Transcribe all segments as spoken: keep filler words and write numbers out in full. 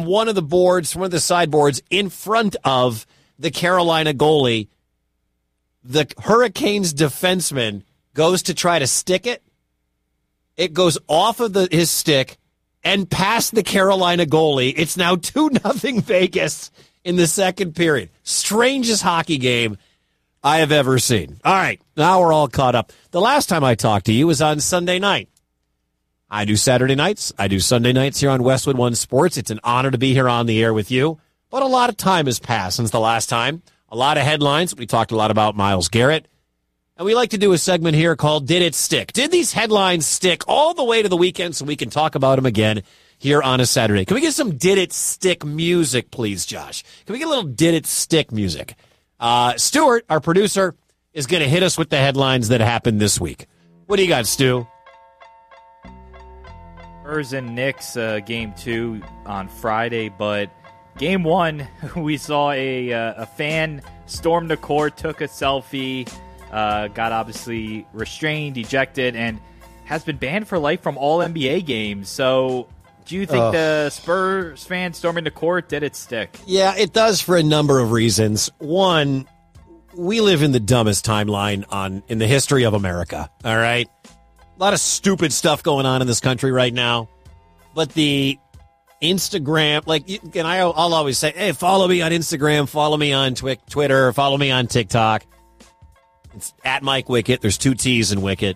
one of the boards, one of the sideboards in front of the Carolina goalie. The Hurricanes defenseman goes to try to stick it. It goes off of the, his stick and past the Carolina goalie. It's now two nothing Vegas in the second period. Strangest hockey game I have ever seen. All right, now we're all caught up. The last time I talked to you was on Sunday night. I do Saturday nights. I do Sunday nights here on Westwood One Sports. It's an honor to be here on the air with you. But a lot of time has passed since the last time. A lot of headlines. We talked a lot about Myles Garrett. And we like to do a segment here called Did It Stick? Did these headlines stick all the way to the weekend so we can talk about them again here on a Saturday? Can we get some Did It Stick music, please, Josh? Can we get a little Did It Stick music? Uh, Stuart, our producer, is going to hit us with the headlines that happened this week. What do you got, Stu? Spurs and Knicks uh, game two on Friday, but game one, we saw a uh, a fan storm the court, took a selfie, uh, got obviously restrained, ejected, and has been banned for life from all N B A games. So do you think Ugh. the Spurs fan storming the court, did it stick? Yeah, it does for a number of reasons. One, we live in the dumbest timeline on in the history of America, all right? A lot of stupid stuff going on in this country right now. But the Instagram, like, and I, I'll always say, hey, follow me on Instagram, follow me on twi- Twitter, follow me on TikTok. It's at Mike Wickett. There's two T's in Wickett.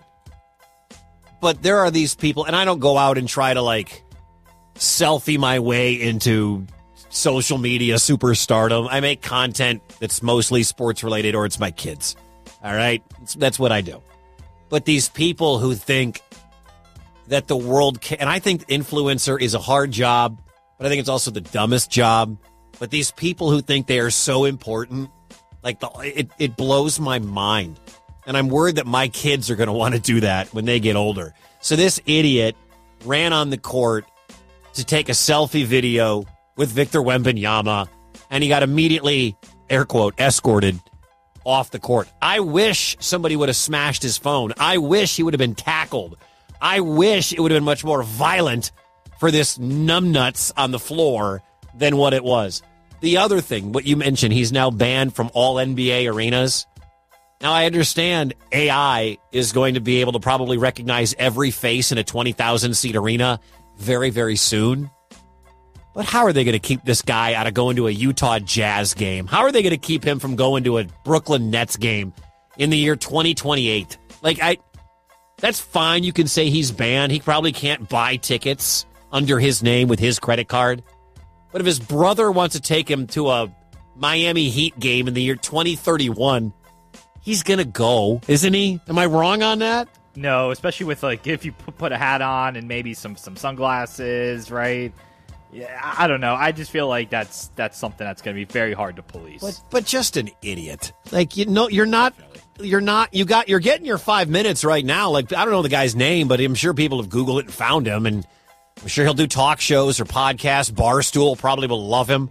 But there are these people, and I don't go out and try to, like, selfie my way into social media superstardom. I make content that's mostly sports-related, or it's my kids. All right? It's, that's what I do. But these people who think that the world can, and I think influencer is a hard job, but I think it's also the dumbest job. But these people who think they are so important, like the, it, it blows my mind. And I'm worried that my kids are going to want to do that when they get older. So this idiot ran on the court to take a selfie video with Victor Wembanyama, and he got immediately, air quote, escorted off the court. I wish somebody would have smashed his phone. I wish he would have been tackled. I wish it would have been much more violent for this numbnuts on the floor than what it was. The other thing, what you mentioned, he's now banned from all N B A arenas. Now, I understand A I is going to be able to probably recognize every face in a twenty thousand seat arena very, very soon. But how are they going to keep this guy out of going to a Utah Jazz game? How are they going to keep him from going to a Brooklyn Nets game in the year twenty twenty-eight? Like, I, that's fine. You can say he's banned. He probably can't buy tickets under his name with his credit card. But if his brother wants to take him to a Miami Heat game in the year twenty thirty-one, he's going to go, isn't he? Am I wrong on that? No, especially with, like, if you put a hat on and maybe some, some sunglasses, right? Yeah, I don't know. I just feel like that's that's something that's going to be very hard to police. But but just an idiot. Like, you know, you're not you're not you got you're getting your five minutes right now. Like, I don't know the guy's name, but I'm sure people have Googled it and found him, and I'm sure he'll do talk shows or podcasts. Barstool probably will love him.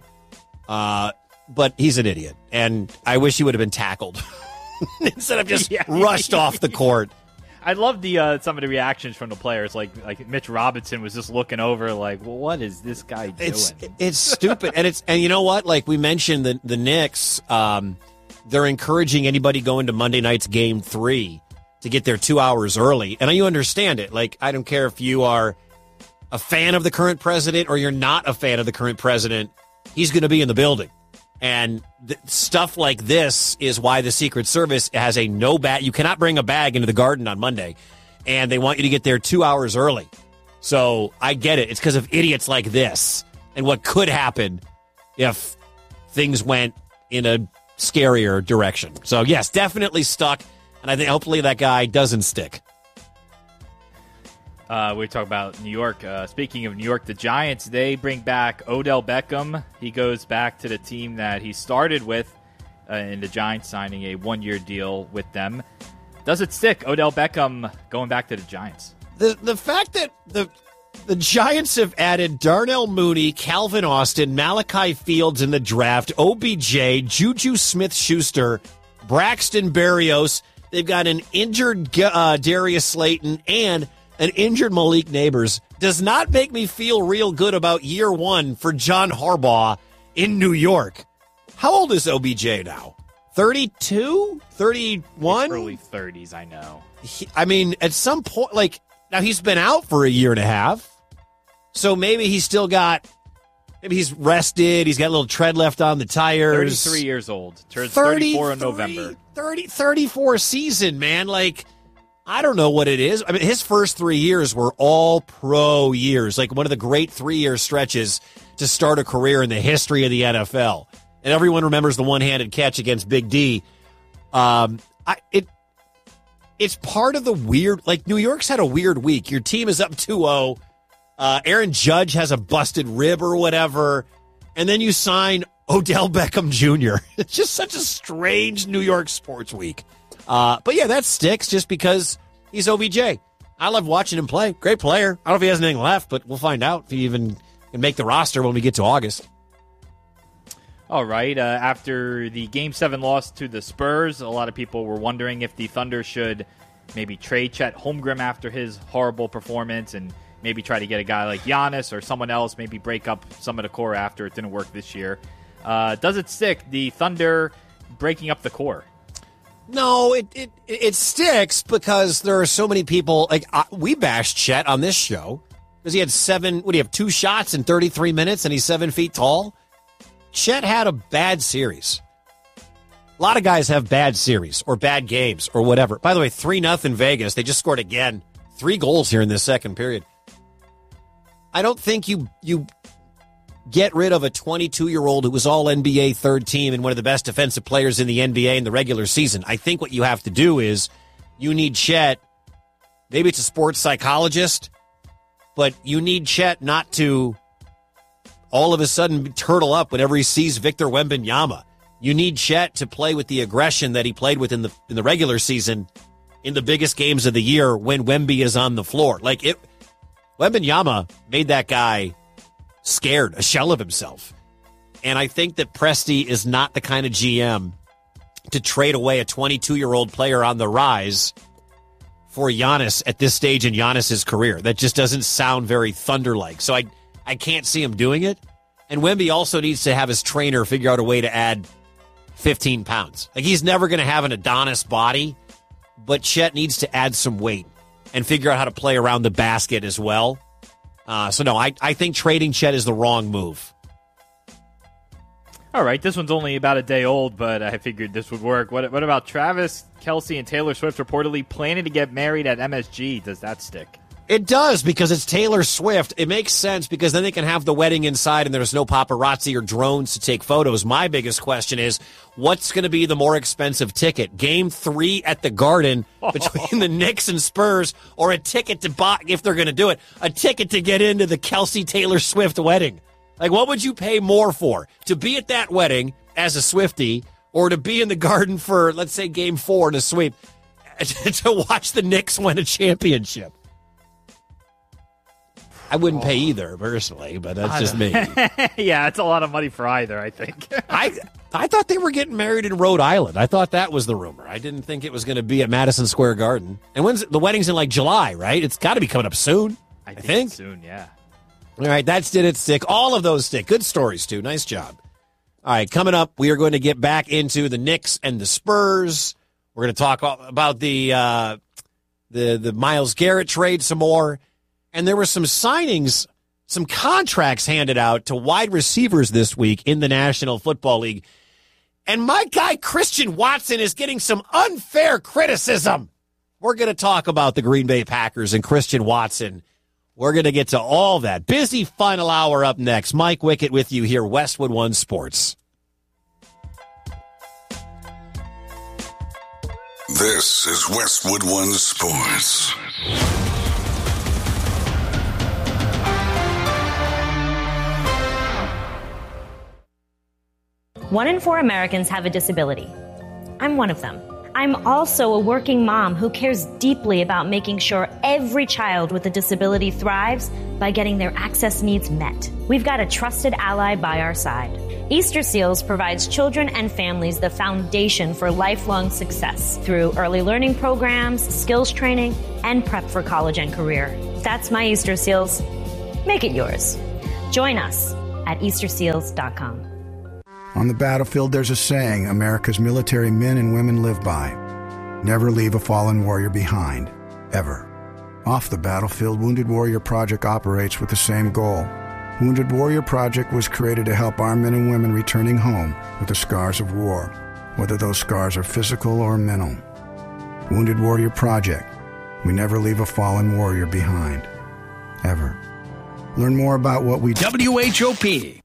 Uh, but he's an idiot, and I wish he would have been tackled instead of just yeah. rushed off the court. I love the uh, some of the reactions from the players. Like like Mitch Robinson was just looking over, like, well, what is this guy doing? It's it's stupid, and it's and you know what? Like we mentioned, the the Knicks, um, they're encouraging anybody going to Monday night's game three to get there two hours early, and you understand it. Like, I don't care if you are a fan of the current president or you're not a fan of the current president, he's going to be in the building. And th- stuff like this is why the Secret Service has a no bag. You cannot bring a bag into the Garden on Monday, and they want you to get there two hours early. So I get it. It's because of idiots like this and what could happen if things went in a scarier direction. So, yes, definitely stuck, and I think hopefully that guy doesn't stick. Uh, we talk about New York. Uh, speaking of New York, the Giants, they bring back Odell Beckham. He goes back to the team that he started with, uh, and the Giants signing a one-year deal with them. Does it stick, Odell Beckham going back to the Giants? The the fact that the the Giants have added Darnell Mooney, Calvin Austin, Malachi Fields in the draft, O B J, Juju Smith-Schuster, Braxton Berrios. They've got an injured uh, Darius Slayton and an injured Malik Neighbors. does not make me feel real good about year one for John Harbaugh in New York. How old is O B J now? thirty-two? thirty-one? Early thirties, I know. He, I mean, at some point, like, now he's been out for a year and a half, so maybe he's still got, maybe he's rested, he's got a little tread left on the tires. thirty-three years old. Turns thirty-four in November. thirty, thirty-four season, man. Like, I don't know what it is. I mean, his first three years were all pro years, like one of the great three-year stretches to start a career in the history of the N F L. And everyone remembers the one-handed catch against Big D. Um, I, it It's part of the weird, like, New York's had a weird week. Your team is up two oh. Uh, Aaron Judge has a busted rib or whatever. And then you sign Odell Beckham Junior It's just such a strange New York sports week. Uh, but, yeah, that sticks just because he's O B J. I love watching him play. Great player. I don't know if he has anything left, but we'll find out if he even can make the roster when we get to August. All right. Uh, after the Game seven loss to the Spurs, a lot of people were wondering if the Thunder should maybe trade Chet Holmgren after his horrible performance and maybe try to get a guy like Giannis or someone else, maybe break up some of the core after it didn't work this year. Uh, does it stick, the Thunder breaking up the core? No, it, it it sticks because there are so many people. Like, uh, we bashed Chet on this show because he had seven, what do you have, two shots in thirty-three minutes and he's seven feet tall? Chet had a bad series. A lot of guys have bad series or bad games or whatever. By the way, three nothing Vegas. They just scored again. Three goals here in this second period. I don't think you you get rid of a twenty-two-year-old who was all N B A third team and one of the best defensive players in the N B A in the regular season. I think what you have to do is you need Chet. Maybe it's a sports psychologist, but you need Chet not to all of a sudden turtle up whenever he sees Victor Wembanyama. You need Chet to play with the aggression that he played with in the in the regular season in the biggest games of the year when Wemby is on the floor. Like, it, Wembanyama made that guy scared, a shell of himself. And I think that Presti is not the kind of G M to trade away a twenty-two-year-old player on the rise for Giannis at this stage in Giannis's career. That just doesn't sound very Thunder-like. So I, I can't see him doing it. And Wemby also needs to have his trainer figure out a way to add fifteen pounds. Like, he's never going to have an Adonis body, but Chet needs to add some weight and figure out how to play around the basket as well. Uh, so, no, I, I think trading Chet is the wrong move. All right, this one's only about a day old, but I figured this would work. What, what about Travis Kelce and Taylor Swift reportedly planning to get married at M S G? Does that stick? It does, because it's Taylor Swift. It makes sense because then they can have the wedding inside and there's no paparazzi or drones to take photos. My biggest question is, what's going to be the more expensive ticket? Game three at the Garden between the Knicks and Spurs, or a ticket to buy, if they're going to do it, a ticket to get into the Kelce Taylor Swift wedding? Like, what would you pay more for? To be at that wedding as a Swiftie, or to be in the Garden for, let's say, game four in a sweep, to watch the Knicks win a championship? I wouldn't pay either, personally, but that's just me. Yeah, it's a lot of money for either, I think. I I thought they were getting married in Rhode Island. I thought that was the rumor. I didn't think it was going to be at Madison Square Garden. And when's the wedding's in, like, July, right? It's got to be coming up soon, I, I think. think. Soon, yeah. All right, that's Did It Stick. All of those stick. Good stories, too. Nice job. All right, coming up, we are going to get back into the Knicks and the Spurs. We're going to talk about the uh, the the Myles Garrett trade some more. And there were some signings, some contracts handed out to wide receivers this week in the National Football League. And my guy, Christian Watson, is getting some unfair criticism. We're going to talk about the Green Bay Packers and Christian Watson. We're going to get to all that. Busy final hour up next. Mike Wickett with you here, Westwood One Sports. This is Westwood One Sports. One in four Americans have a disability. I'm one of them. I'm also a working mom who cares deeply about making sure every child with a disability thrives by getting their access needs met. We've got a trusted ally by our side. Easter Seals provides children and families the foundation for lifelong success through early learning programs, skills training, and prep for college and career. That's my Easter Seals. Make it yours. Join us at Easter Seals dot com. On the battlefield, there's a saying America's military men and women live by. Never leave a fallen warrior behind, ever. Off the battlefield, Wounded Warrior Project operates with the same goal. Wounded Warrior Project was created to help our men and women returning home with the scars of war, whether those scars are physical or mental. Wounded Warrior Project. We never leave a fallen warrior behind, ever. Learn more about what we do. W H O P.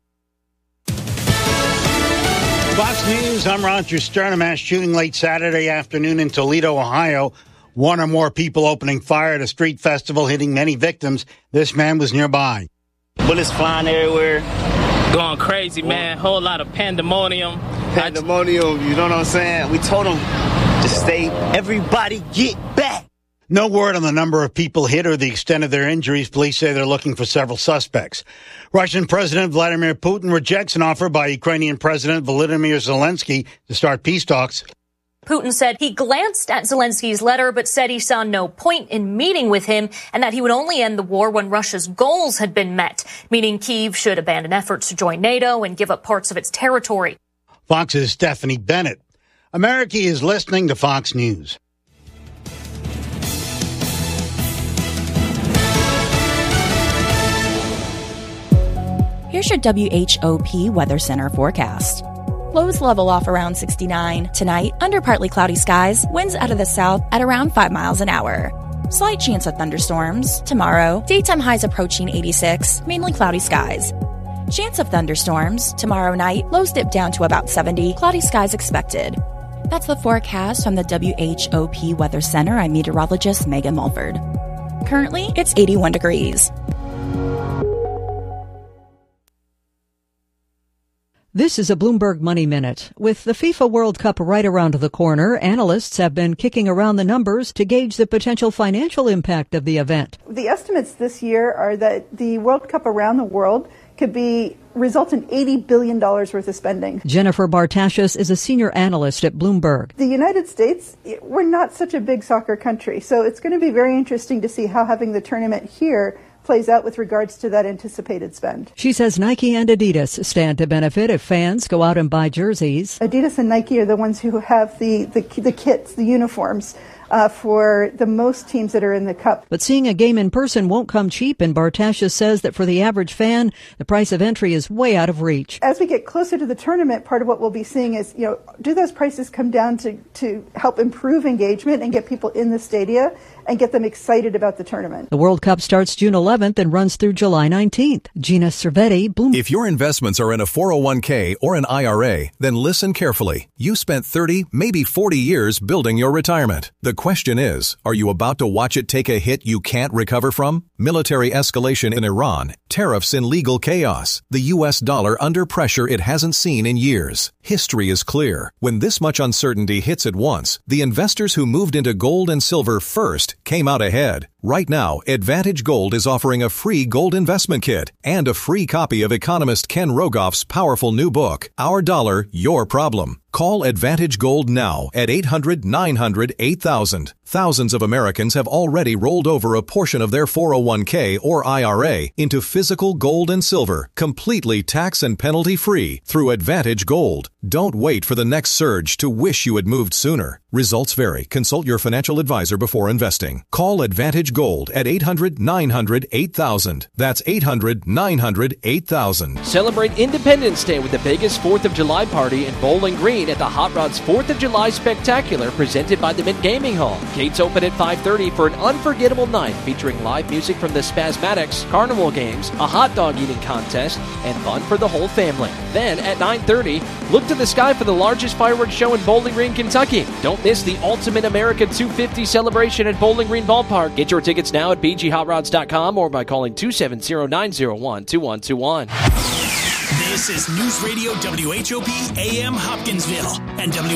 Fox News, I'm Roger Stern. A mass shooting late Saturday afternoon in Toledo, Ohio. One or more people opening fire at a street festival, hitting many victims. This man was nearby. Bullets flying everywhere. Going crazy, man. Whole lot of pandemonium. Pandemonium, you know what I'm saying? We told them to stay. Everybody get back. No word on the number of people hit or the extent of their injuries. Police say they're looking for several suspects. Russian President Vladimir Putin rejects an offer by Ukrainian President Volodymyr Zelensky to start peace talks. Putin said he glanced at Zelensky's letter, but said he saw no point in meeting with him and that he would only end the war when Russia's goals had been met, meaning Kyiv should abandon efforts to join NATO and give up parts of its territory. Fox's Stephanie Bennett. America is listening to Fox News. Here's your W H O P Weather Center forecast. Lows level off around sixty-nine. Tonight, under partly cloudy skies, winds out of the south at around five miles an hour. Slight chance of thunderstorms. Tomorrow, daytime highs approaching eighty-six, mainly cloudy skies. Chance of thunderstorms. Tomorrow night, lows dip down to about seventy, cloudy skies expected. That's the forecast from the W H O P Weather Center. I'm meteorologist Megan Mulford. Currently, it's eighty-one degrees. This is a Bloomberg Money Minute. With the FIFA World Cup right around the corner, analysts have been kicking around the numbers to gauge the potential financial impact of the event. The estimates this year are that the World Cup around the world could be result in eighty billion dollars worth of spending. Jennifer Bartashis is a senior analyst at Bloomberg. The United States, we're not such a big soccer country, so it's going to be very interesting to see how having the tournament here plays out with regards to that anticipated spend. She says Nike and Adidas stand to benefit if fans go out and buy jerseys. Adidas and Nike are the ones who have the, the, the kits, the uniforms, Uh, for the most teams that are in the Cup. But seeing a game in person won't come cheap, and Bartashis says that for the average fan, the price of entry is way out of reach. As we get closer to the tournament, part of what we'll be seeing is, you know, do those prices come down to, to help improve engagement and get people in the stadia and get them excited about the tournament? The World Cup starts June eleventh and runs through July nineteenth. Gina Cervetti, Bloomberg. If your investments are in a four oh one k or an I R A, then listen carefully. You spent thirty, maybe forty years building your retirement. The question is, are you about to watch it take a hit you can't recover from? Military escalation in Iran, tariffs in legal chaos, the U S dollar under pressure it hasn't seen in years. History is clear. When this much uncertainty hits at once, the investors who moved into gold and silver first came out ahead. Right now, Advantage Gold is offering a free gold investment kit and a free copy of economist Ken Rogoff's powerful new book, Our Dollar, Your Problem. Call Advantage Gold now at eight hundred, nine hundred, eight thousand. Thousands of Americans have already rolled over a portion of their four oh one k or I R A into physical gold and silver, completely tax and penalty free through Advantage Gold. Don't wait for the next surge to wish you had moved sooner. Results vary. Consult your financial advisor before investing. Call Advantage Gold at eight hundred, nine hundred, eight thousand. That's eight hundred, nine hundred, eight thousand. Celebrate Independence Day with the biggest fourth of July party in Bowling Green at the Hot Rods fourth of July Spectacular presented by the Mint Gaming Hall. Gates open at five thirty for an unforgettable night featuring live music from the Spasmatics, carnival games, a hot dog eating contest, and fun for the whole family. Then at nine thirty, look to the sky for the largest fireworks show in Bowling Green, Kentucky. Don't miss the Ultimate America two fifty celebration at Bowling Green Ballpark. Get your tickets now at b g hot rods dot com or by calling two seven zero, nine zero one, two one two one. This is News Radio W H O P A M Hopkinsville and W